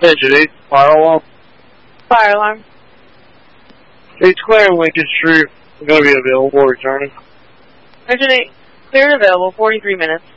Engine 8, fire alarm. Fire alarm. 8 clear, Lincoln Street. We're going to be available returning. Engine 8, clear and available, 43 minutes.